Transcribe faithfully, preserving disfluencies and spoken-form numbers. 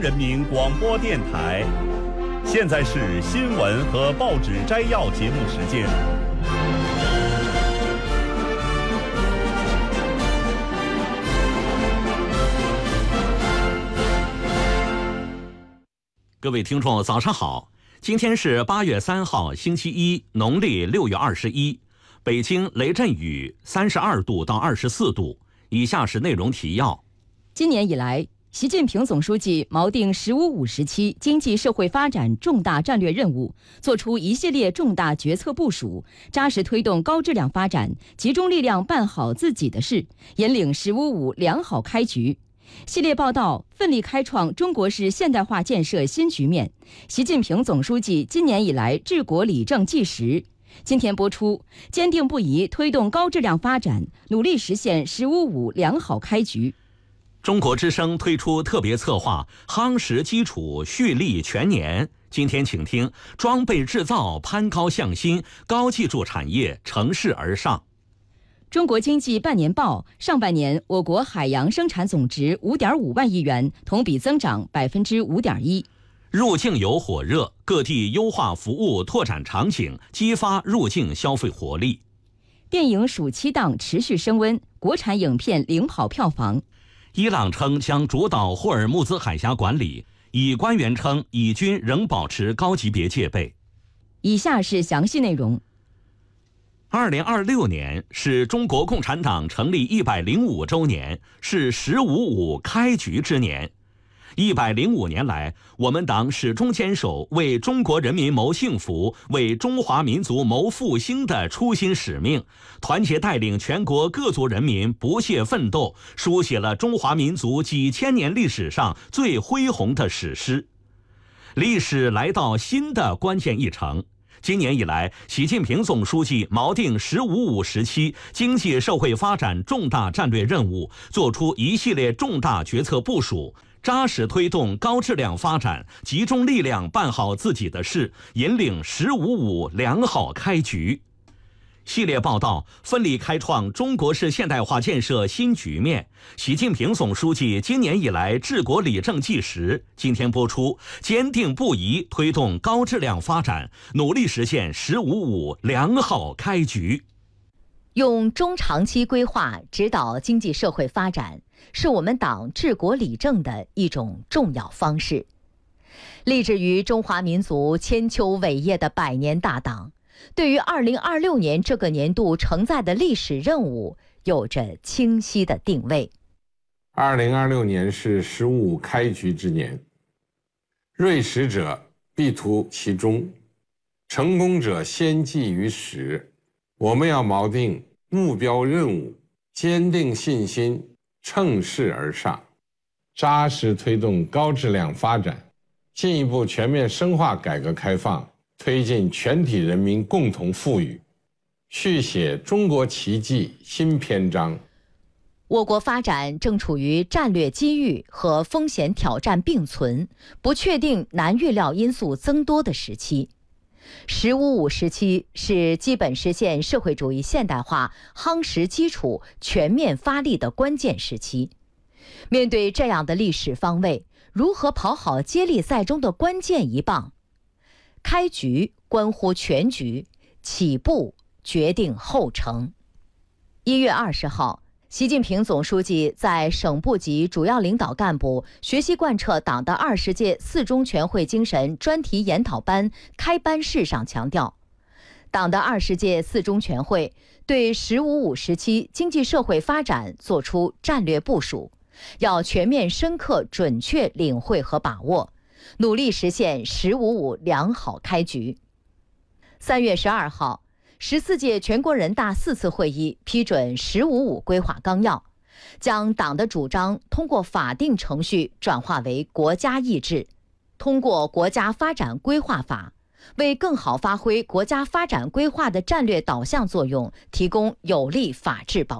人民广播电台，现在是新闻和报纸摘要节目时间。 各位听众，早上好！今天是八月三号，星期一，农历六月二十一。北京雷阵雨，三十二度到二十四度。以下是内容提要。 今年以来，习近平总书记锚定“十五五”时期经济社会发展重大战略任务，作出一系列重大决策部署，扎实推动高质量发展，集中力量办好自己的事，引领“十五五”良好开局。系列报道奋力开创中国式现代化建设新局面。习近平总书记今年以来治国理政纪实。今天播出，坚定不移推动高质量发展，努力实现“十五五”良好开局。 中国之声推出特别策划夯实基础蓄力全年。今天请听装备制造攀高向新，高技术产业乘势而上。 中国经济半年报，上半年我国海洋生产总值 五点五万亿元，同比增长 百分之五点一。 入境游火热，各地优化服务拓展场景，激发入境消费活力。 电影暑期档持续升温，国产影片领跑票房。 伊朗称将主导霍尔木兹海峡管理，以官员称以军仍保持高级别戒备。 以下是详细内容。 二零二六年是中国共产党成立一百零五周年，是“十五五”开局之年。一百零五年来，我们党始终坚守为中国人民谋幸福、为中华民族谋复兴的初心使命，团结带领全国各族人民不懈奋斗，书写了中华民族几千年历史上最恢宏的史诗。历史来到新的关键一程。今年以来，习近平总书记锚定“十五五”时期经济社会发展重大战略任务，作出一系列重大决策部署，扎实推动高质量发展，集中力量办好自己的事，引领“十五五”良好开局。系列报道奋力开创中国式现代化建设新局面。习近平总书记今年以来治国理政纪实。今天播出，坚定不移推动高质量发展，努力实现“十五五”良好开局。 用中长期规划指导经济社会发展，是我们党治国理政的一种重要方式。立志于中华民族千秋伟业的百年大党，对于二零二六年这个年度承载的历史任务有着清晰的定位。 二零二六年是“十五五”开局之年，锐实者必图其中，成功者先记于始。我们要锚定目标任务，坚定信心，乘势而上，扎实推动高质量发展，进一步全面深化改革开放，推进全体人民共同富裕，续写中国奇迹新篇章。 我国发展正处于战略机遇和风险挑战并存、不确定难预料因素增多的时期。十五五时期是基本实现社会主义现代化夯实基础、全面发力的关键时期。面对这样的历史方位，如何跑好接力赛中的关键一棒？开局关乎全局，起步决定后程。一月二十号，习近平总书记在省部级主要领导干部学习贯彻党的二十届四中全会精神专题研讨班开班式上强调，党的二十届四中全会对“十五五”时期经济社会发展作出战略部署，要全面深刻准确领会和把握，努力实现“十五五”良好开局。三月十二号，十四届全国人大四次会议批准“十五五”规划纲要，将党的主张通过法定程序转化为国家意志，通过国家发展规划法，为更好发挥国家发展规划的战略导向作用提供有力法治保障。